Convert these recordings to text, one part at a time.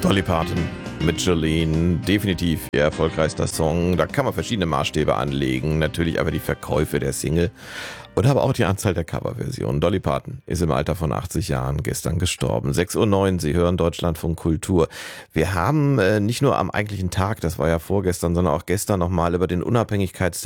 Dolly Parton mit Jolene, definitiv ihr erfolgreichster Song. Da kann man verschiedene Maßstäbe anlegen, natürlich aber die Verkäufe der Single und aber auch die Anzahl der Coverversionen. Dolly Parton ist im Alter von 80 Jahren gestern gestorben. 6:09 Uhr, Sie hören Deutschlandfunk Kultur. Wir haben nicht nur am eigentlichen Tag, das war ja vorgestern, sondern auch gestern nochmal über den Unabhängigkeitstag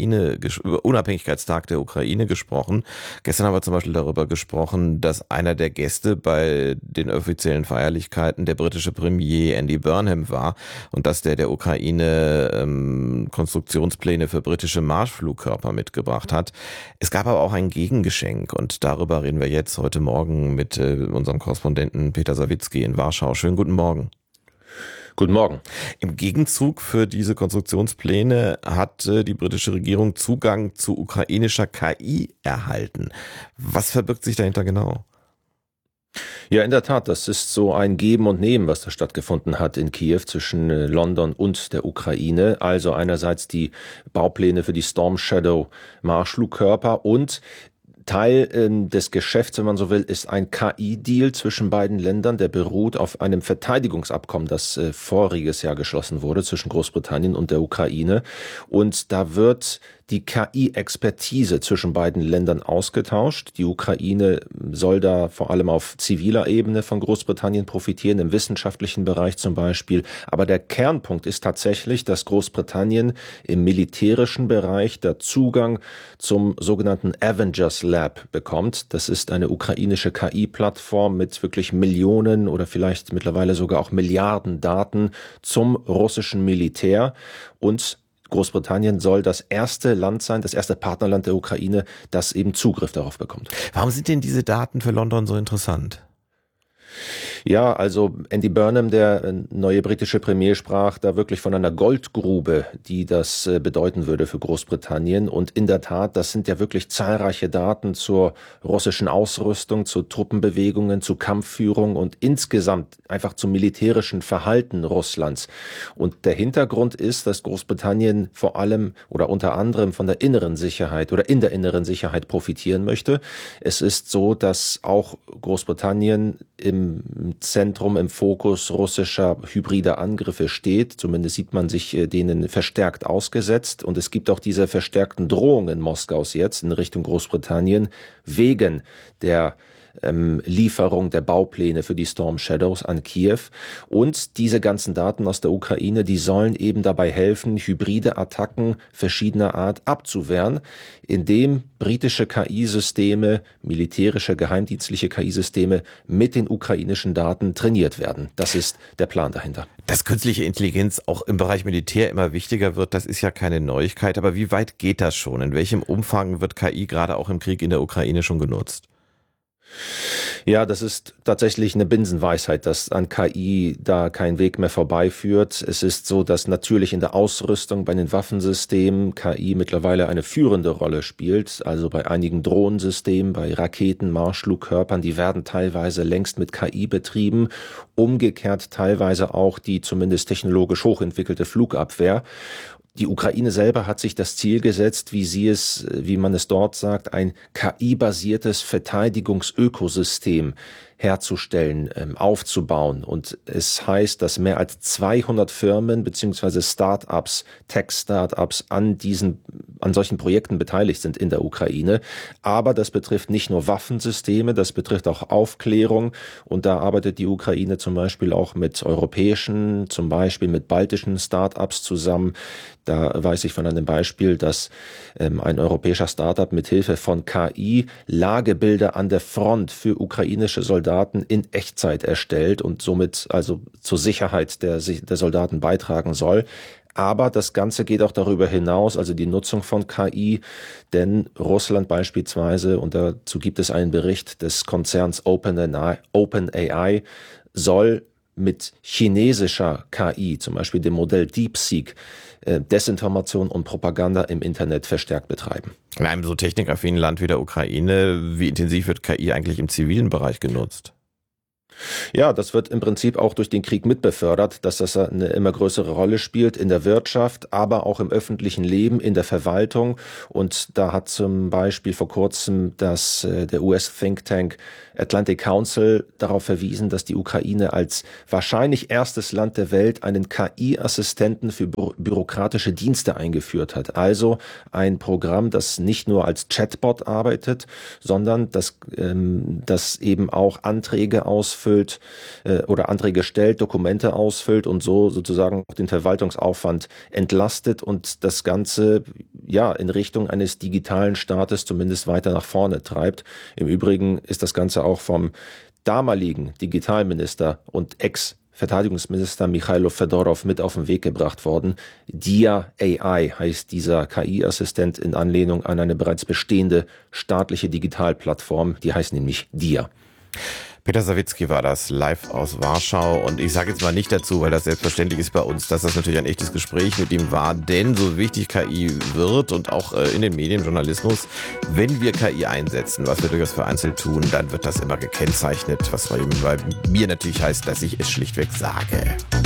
der Ukraine gesprochen. Gestern haben wir zum Beispiel darüber gesprochen, dass einer der Gäste bei den offiziellen Feierlichkeiten der britische Premier Andy Burnham war und dass der Ukraine Konstruktionspläne für britische Marschflugkörper mitgebracht hat. Es gab aber auch ein Gegengeschenk und darüber reden wir jetzt heute Morgen mit unserem Korrespondenten Peter Sawicki in Warschau. Schönen guten Morgen. Guten Morgen. Im Gegenzug für diese Konstruktionspläne hat die britische Regierung Zugang zu ukrainischer KI erhalten. Was verbirgt sich dahinter genau? Ja, in der Tat, das ist so ein Geben und Nehmen, was da stattgefunden hat in Kiew zwischen London und der Ukraine. Also einerseits die Baupläne für die Storm Shadow Marschflugkörper und Teil des Geschäfts, wenn man so will, ist ein KI-Deal zwischen beiden Ländern, der beruht auf einem Verteidigungsabkommen, das voriges Jahr geschlossen wurde zwischen Großbritannien und der Ukraine. Und da wird die KI-Expertise zwischen beiden Ländern ausgetauscht. Die Ukraine soll da vor allem auf ziviler Ebene von Großbritannien profitieren, im wissenschaftlichen Bereich zum Beispiel. Aber der Kernpunkt ist tatsächlich, dass Großbritannien im militärischen Bereich da Zugang zum sogenannten Avengers Lab bekommt. Das ist eine ukrainische KI-Plattform mit wirklich Millionen oder vielleicht mittlerweile sogar auch Milliarden Daten zum russischen Militär. Und Großbritannien soll das erste Land sein, das erste Partnerland der Ukraine, das eben Zugriff darauf bekommt. Warum sind denn diese Daten für London so interessant? Ja, also Andy Burnham, der neue britische Premier, sprach da wirklich von einer Goldgrube, die das bedeuten würde für Großbritannien. Und in der Tat, das sind ja wirklich zahlreiche Daten zur russischen Ausrüstung, zu Truppenbewegungen, zu Kampfführung und insgesamt einfach zum militärischen Verhalten Russlands. Und der Hintergrund ist, dass Großbritannien vor allem oder unter anderem von der inneren Sicherheit oder in der inneren Sicherheit profitieren möchte. Es ist so, dass auch Großbritannien im Zentrum, im Fokus russischer hybrider Angriffe steht. Zumindest sieht man sich denen verstärkt ausgesetzt. Und es gibt auch diese verstärkten Drohungen Moskaus jetzt in Richtung Großbritannien wegen der Lieferung der Baupläne für die Storm Shadows an Kiew. Und diese ganzen Daten aus der Ukraine, die sollen eben dabei helfen, hybride Attacken verschiedener Art abzuwehren, indem britische KI-Systeme, militärische, geheimdienstliche KI-Systeme mit den ukrainischen Daten trainiert werden. Das ist der Plan dahinter. Dass künstliche Intelligenz auch im Bereich Militär immer wichtiger wird, das ist ja keine Neuigkeit. Aber wie weit geht das schon? In welchem Umfang wird KI gerade auch im Krieg in der Ukraine schon genutzt? Ja, das ist tatsächlich eine Binsenweisheit, dass an KI da kein Weg mehr vorbeiführt. Es ist so, dass natürlich in der Ausrüstung bei den Waffensystemen KI mittlerweile eine führende Rolle spielt. Also bei einigen Drohnensystemen, bei Raketen, Marschflugkörpern, die werden teilweise längst mit KI betrieben. Umgekehrt teilweise auch die zumindest technologisch hochentwickelte Flugabwehr. Die Ukraine selber hat sich das Ziel gesetzt, wie man es dort sagt, ein KI-basiertes Verteidigungsökosystem herzustellen, aufzubauen. Und es heißt, dass mehr als 200 Firmen bzw. Start-ups, Tech-Start-ups an solchen Projekten beteiligt sind in der Ukraine. Aber das betrifft nicht nur Waffensysteme, das betrifft auch Aufklärung. Und da arbeitet die Ukraine zum Beispiel auch mit europäischen, zum Beispiel mit baltischen Start-ups zusammen. Da weiß ich von einem Beispiel, dass ein europäischer Start-up mit Hilfe von KI Lagebilder an der Front für ukrainische Soldaten in Echtzeit erstellt und somit also zur Sicherheit der Soldaten beitragen soll. Aber das Ganze geht auch darüber hinaus, also die Nutzung von KI, denn Russland beispielsweise, und dazu gibt es einen Bericht des Konzerns OpenAI, soll mit chinesischer KI, zum Beispiel dem Modell DeepSeek, Desinformation und Propaganda im Internet verstärkt betreiben. In einem so technikaffinen Land wie der Ukraine, wie intensiv wird KI eigentlich im zivilen Bereich genutzt? Ja, das wird im Prinzip auch durch den Krieg mitbefördert, dass das eine immer größere Rolle spielt in der Wirtschaft, aber auch im öffentlichen Leben, in der Verwaltung. Und da hat zum Beispiel vor kurzem der US-Think Tank Atlantic Council darauf verwiesen, dass die Ukraine als wahrscheinlich erstes Land der Welt einen KI-Assistenten für bürokratische Dienste eingeführt hat. Also ein Programm, das nicht nur als Chatbot arbeitet, sondern das eben auch Anträge ausfüllt oder Anträge stellt, Dokumente ausfüllt und so sozusagen den Verwaltungsaufwand entlastet und das Ganze ja in Richtung eines digitalen Staates zumindest weiter nach vorne treibt. Im Übrigen ist das Ganze auch vom damaligen Digitalminister und Ex-Verteidigungsminister Michailo Fedorov mit auf den Weg gebracht worden. Dia AI heißt dieser KI-Assistent in Anlehnung an eine bereits bestehende staatliche Digitalplattform, die heißt nämlich Dia. Peter Sawicki war das live aus Warschau und ich sage jetzt mal nicht dazu, weil das selbstverständlich ist bei uns, dass das natürlich ein echtes Gespräch mit ihm war, denn so wichtig KI wird und auch in den Medien, Journalismus, wenn wir KI einsetzen, was wir durchaus vereinzelt tun, dann wird das immer gekennzeichnet, was bei mir natürlich heißt, dass ich es schlichtweg sage.